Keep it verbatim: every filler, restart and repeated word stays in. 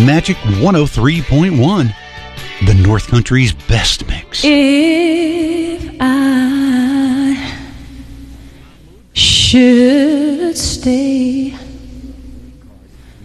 Magic one oh three point one, the North Country's best mix. If I should stay